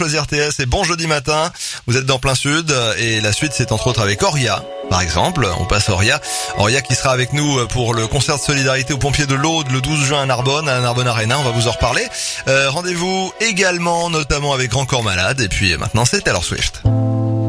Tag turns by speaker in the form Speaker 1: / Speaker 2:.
Speaker 1: Choisir TS et bon jeudi matin. Vous êtes dans plein sud et la suite c'est entre autres avec Oria. Par exemple, on passe à Oria. Oria qui sera avec nous pour le concert de solidarité aux pompiers de l'Aude le 12 juin à Narbonne, à la Narbonne Arena. On va vous en reparler. Rendez-vous également, notamment avec Grand Corps Malade. Et puis maintenant, c'est Taylor Swift.